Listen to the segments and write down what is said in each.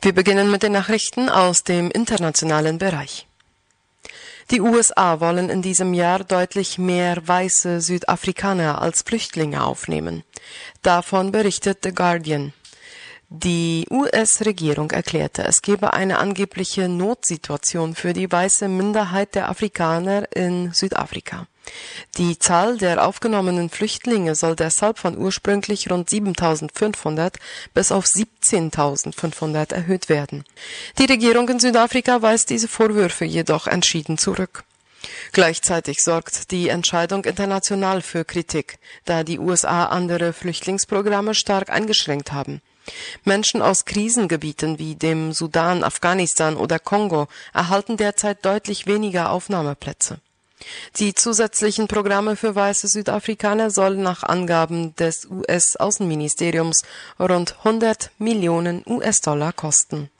Wir beginnen mit den Nachrichten aus dem internationalen Bereich. Die USA wollen in diesem Jahr deutlich mehr weiße Südafrikaner als Flüchtlinge aufnehmen. Davon berichtet The Guardian. Die US-Regierung erklärte, es gebe eine angebliche Notsituation für die weiße Minderheit der Afrikaner in Südafrika. Die Zahl der aufgenommenen Flüchtlinge soll deshalb von ursprünglich rund 7.500 bis auf 17.500 erhöht werden. Die Regierung in Südafrika weist diese Vorwürfe jedoch entschieden zurück. Gleichzeitig sorgt die Entscheidung international für Kritik, da die USA andere Flüchtlingsprogramme stark eingeschränkt haben. Menschen aus Krisengebieten wie dem Sudan, Afghanistan oder Kongo erhalten derzeit deutlich weniger Aufnahmeplätze. Die zusätzlichen Programme für weiße Südafrikaner sollen nach Angaben des US-Außenministeriums rund 100 Millionen US-Dollar kosten.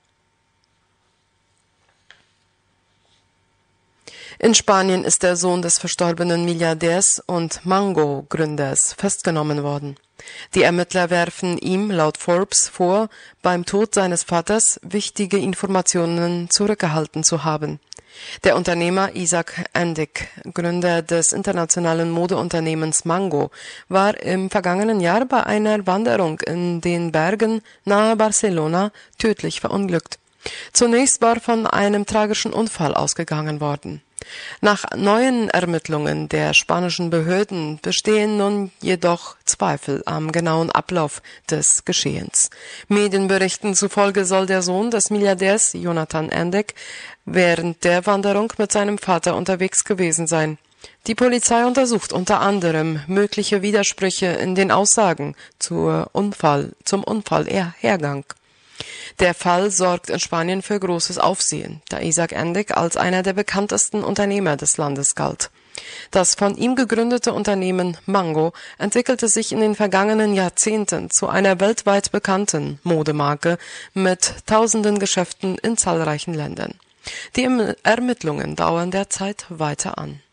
In Spanien ist der Sohn des verstorbenen Milliardärs und Mango-Gründers festgenommen worden. Die Ermittler werfen ihm laut Forbes vor, beim Tod seines Vaters wichtige Informationen zurückgehalten zu haben. Der Unternehmer Isaac Andic, Gründer des internationalen Modeunternehmens Mango, war im vergangenen Jahr bei einer Wanderung in den Bergen nahe Barcelona tödlich verunglückt. Zunächst war von einem tragischen Unfall ausgegangen worden. Nach neuen Ermittlungen der spanischen Behörden bestehen nun jedoch Zweifel am genauen Ablauf des Geschehens. Medienberichten zufolge soll der Sohn des Milliardärs Jonathan Andic während der Wanderung mit seinem Vater unterwegs gewesen sein. Die Polizei untersucht unter anderem mögliche Widersprüche in den Aussagen zum Unfallhergang. Der Fall sorgt in Spanien für großes Aufsehen, da Isaac Andic als einer der bekanntesten Unternehmer des Landes galt. Das von ihm gegründete Unternehmen Mango entwickelte sich in den vergangenen Jahrzehnten zu einer weltweit bekannten Modemarke mit tausenden Geschäften in zahlreichen Ländern. Die Ermittlungen dauern derzeit weiter an.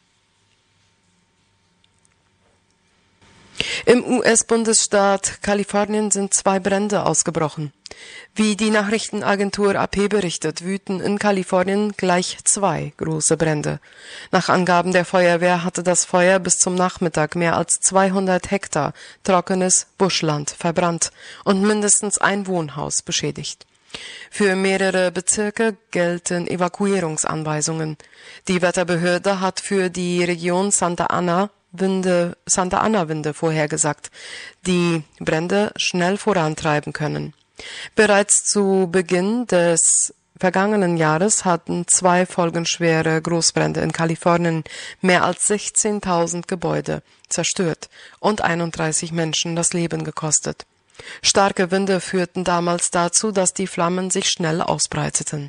Im US-Bundesstaat Kalifornien sind 2 Brände ausgebrochen. Wie die Nachrichtenagentur AP berichtet, wüten in Kalifornien gleich 2 große Brände. Nach Angaben der Feuerwehr hatte das Feuer bis zum Nachmittag mehr als 200 Hektar trockenes Buschland verbrannt und mindestens ein Wohnhaus beschädigt. Für mehrere Bezirke gelten Evakuierungsanweisungen. Die Wetterbehörde hat für die Region Santa Ana Winde vorhergesagt, die Brände schnell vorantreiben können. Bereits zu Beginn des vergangenen Jahres hatten 2 folgenschwere Großbrände in Kalifornien mehr als 16.000 Gebäude zerstört und 31 Menschen das Leben gekostet. Starke Winde führten damals dazu, dass die Flammen sich schnell ausbreiteten.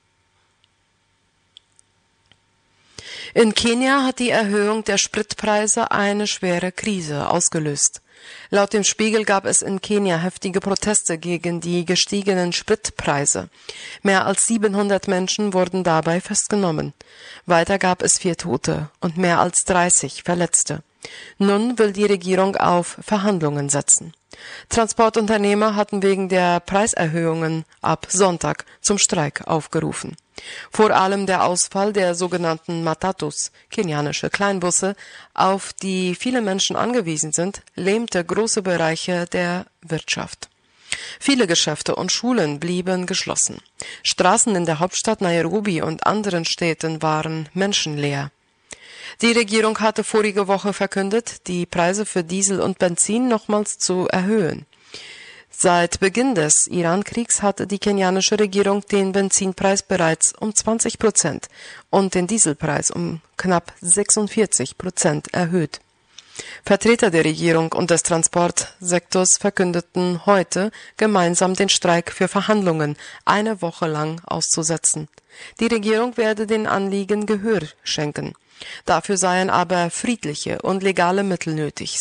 In Kenia hat die Erhöhung der Spritpreise eine schwere Krise ausgelöst. Laut dem Spiegel gab es in Kenia heftige Proteste gegen die gestiegenen Spritpreise. Mehr als 700 Menschen wurden dabei festgenommen. Weiter gab es 4 Tote und mehr als 30 Verletzte. Nun will die Regierung auf Verhandlungen setzen. Transportunternehmer hatten wegen der Preiserhöhungen ab Sonntag zum Streik aufgerufen. Vor allem der Ausfall der sogenannten Matatus, kenianische Kleinbusse, auf die viele Menschen angewiesen sind, lähmte große Bereiche der Wirtschaft. Viele Geschäfte und Schulen blieben geschlossen. Straßen in der Hauptstadt Nairobi und anderen Städten waren menschenleer. Die Regierung hatte vorige Woche verkündet, die Preise für Diesel und Benzin nochmals zu erhöhen. Seit Beginn des Iran-Kriegs hatte die kenianische Regierung den Benzinpreis bereits um 20% und den Dieselpreis um knapp 46% erhöht. Vertreter der Regierung und des Transportsektors verkündeten heute, gemeinsam den Streik für Verhandlungen eine Woche lang auszusetzen. Die Regierung werde den Anliegen Gehör schenken. Dafür seien aber friedliche und legale Mittel nötig,